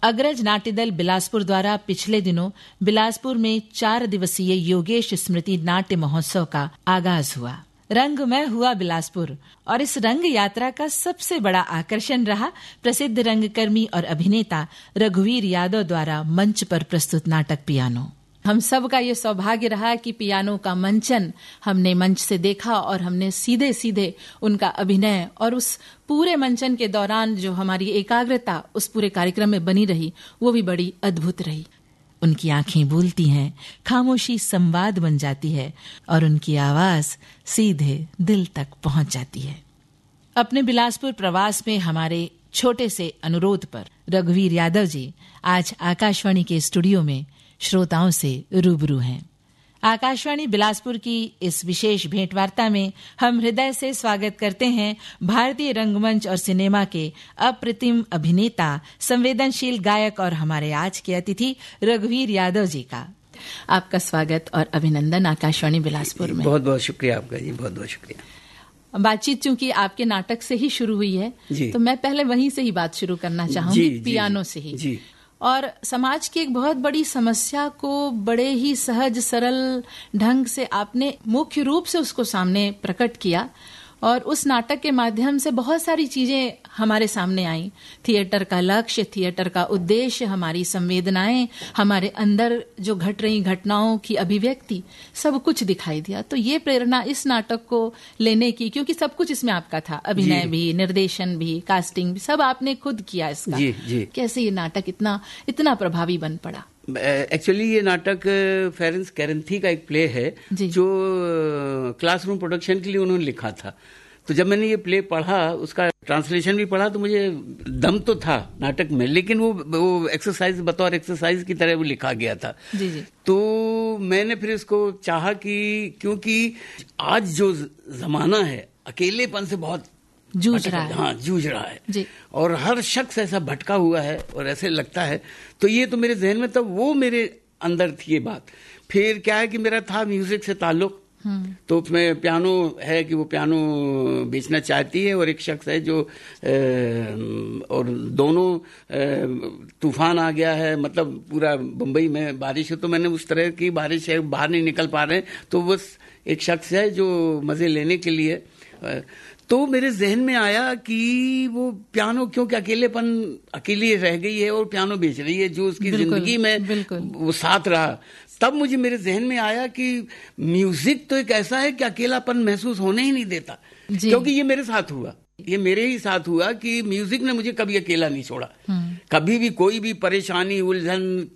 अग्रज नाट्य दल बिलासपुर द्वारा पिछले दिनों बिलासपुर में 4 दिवसीय योगेश स्मृति नाट्य महोत्सव का आगाज हुआ। रंगमय हुआ बिलासपुर और इस रंग यात्रा का सबसे बड़ा आकर्षण रहा प्रसिद्ध रंगकर्मी और अभिनेता रघुवीर यादव द्वारा मंच पर प्रस्तुत नाटक पियानो। हम सब का ये सौभाग्य रहा कि पियानो का मंचन हमने मंच से देखा और हमने सीधे सीधे उनका अभिनय और उस पूरे मंचन के दौरान जो हमारी एकाग्रता उस पूरे कार्यक्रम में बनी रही वो भी बड़ी अद्भुत रही। उनकी आंखें बोलती हैं, खामोशी संवाद बन जाती है और उनकी आवाज सीधे दिल तक पहुंच जाती है। अपने बिलासपुर प्रवास में हमारे छोटे से अनुरोध पर रघुवीर यादव जी आज आकाशवाणी के स्टूडियो में श्रोताओं से रूबरू हैं। आकाशवाणी बिलासपुर की इस विशेष भेंटवार्ता में हम हृदय से स्वागत करते हैं भारतीय रंगमंच और सिनेमा के अप्रतिम अभिनेता, संवेदनशील गायक और हमारे आज के अतिथि रघुवीर यादव जी का। आपका स्वागत और अभिनंदन आकाशवाणी बिलासपुर में। बहुत बहुत शुक्रिया आपका जी, बहुत बहुत शुक्रिया। बातचीत चूंकि आपके नाटक से ही शुरू हुई है तो मैं पहले वहीं से ही बात शुरू करना चाहूंगी, पियानो से ही जी। और समाज की एक बहुत बड़ी समस्या को बड़े ही सहज सरल ढंग से आपने मुख्य रूप से उसको सामने प्रकट किया और उस नाटक के माध्यम से बहुत सारी चीजें हमारे सामने आई। थिएटर का लक्ष्य, थिएटर का उद्देश्य, हमारी संवेदनाएं, हमारे अंदर जो घट रही घटनाओं की अभिव्यक्ति, सब कुछ दिखाई दिया। तो ये प्रेरणा इस नाटक को लेने की, क्योंकि सब कुछ इसमें आपका था, अभिनय भी, निर्देशन भी, कास्टिंग भी, सब आपने खुद किया इसका। जी। कैसे ये नाटक इतना प्रभावी बन पड़ा? एक्चुअली ये नाटक फेरेंस कैरेंथी का एक प्ले है जो क्लासरूम प्रोडक्शन के लिए उन्होंने लिखा था। तो जब मैंने ये प्ले पढ़ा, उसका ट्रांसलेशन भी पढ़ा, तो मुझे दम तो था नाटक में, लेकिन वो एक्सरसाइज, बतौर एक्सरसाइज की तरह वो लिखा गया था। जी। तो मैंने फिर इसको चाहा कि क्योंकि आज जो जमाना है अकेलेपन से बहुत जूझ रहा है। हाँ, जूझ रहा है जी। और हर शख्स ऐसा भटका हुआ है और ऐसे लगता है। तो ये तो मेरे जहन में, तब वो मेरे अंदर थी ये बात। फिर क्या है कि मेरा था म्यूजिक से ताल्लुक, तो मैं पियानो है कि वो पियानो बेचना चाहती है और एक शख्स है जो और दोनों तूफान आ गया है, मतलब पूरा बम्बई में बारिश है, तो मैंने उस तरह की बारिश है, बाहर नहीं निकल पा रहे हैं, तो बस एक शख्स है जो मजे लेने के लिए। तो मेरे जहन में आया कि वो पियानो, क्योंकि अकेली रह गई है और पियानो बेच रही है, जो उसकी जिंदगी में वो साथ रहा। तब मुझे मेरे जहन में आया कि म्यूजिक तो एक ऐसा है कि अकेलापन महसूस होने ही नहीं देता, क्योंकि ये मेरे साथ हुआ, ये मेरे ही साथ हुआ कि म्यूजिक ने मुझे कभी अकेला नहीं छोड़ा। कभी भी कोई भी परेशानी, उलझन,